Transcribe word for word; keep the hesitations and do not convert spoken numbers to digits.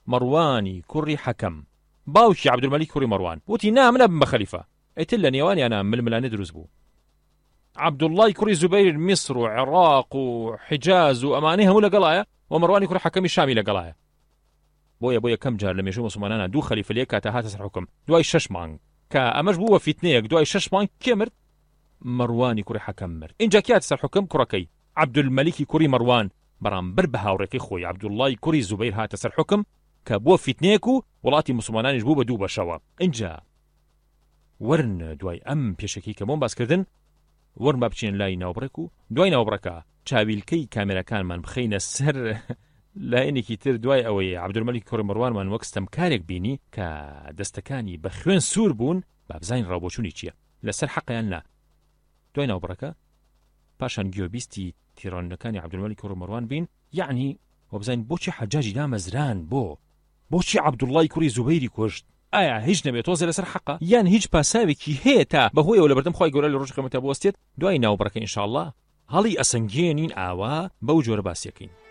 مەڕوانی کوڕی حەکەم باوکی عەبدولمەلیک کوڕی مەڕوان وتی نا منە بم بە خەلیفە. ئیتر لە نێوانیانە ململانە دروست بوو. عەبدوڵڵای کوڕی زوبەیر میسر و عێراق و حیجاز و ئەمانەی هەموو لەگەڵایە و مەڕوانی کوڕی حەکەمی شامی لەگەڵایە. بۆیە بۆ یەکەم جار لە مێژووی موسڵمانانە دوو خەلیفە لێک کاتە هاتە سەر حوکم دوای شەش مانگ کە ئەمەش بووە فیتنەیەک. دوای شەش مانگ کێ مرد؟ مەڕوانی کوڕی حەکەم مرد. اینجا کات سەر حوکم کوڕەکەی عەبدولمەلیکی کوڕی مەڕوان بەرامبەر بە هاوڕێکەی خۆی عەبدوڵڵای کوڕی زوبەیر هاتە سەر حوکم کە بووە فیتنەیەک و وڵاتی موسڵمانانیش بوو بە دوو بەشەوە. اینجا ورن دوای ئەم پێشەکی کە بۆم باسکردن ورن با بچین لای ناوبڕێک و دوای ناوبڕەکە چاویلکەی کامێرەکانمان بخەینە سەر لایەنێکی تر دوای ئەوەی عەبدولمەلیک کوڕی مەڕوانمان وەک ستەمکارێک بینی کە دەستەکانی بە خوێن سوور بوون با بزانین ڕاوبۆچوونی چییە لەسەر حەقیان نا. دوای ناوبڕەکە پاشان گوێبیستی تیرانەکانی عەبدولمەلیک کوڕی مەڕوان بین، یعنی وە بزانین بۆچی حەجاجی دامەزران، بۆ بۆچی عەبدوڵڵای کوڕی زوبەیری کوشت، ئایا هیچ نەبێت تۆزێ لەسەر حەقە یان هیچ پاساوێکی هەیە تا بەهۆیەوە لە بەردەم خی گەورە لە ڕۆژ قیامەتە بوەستێت. دوای ناوبڕەکە ئینشاءڵڵا هەڵی ئەسەنگێنین ئاوا بەو جۆرە باسیەکەین.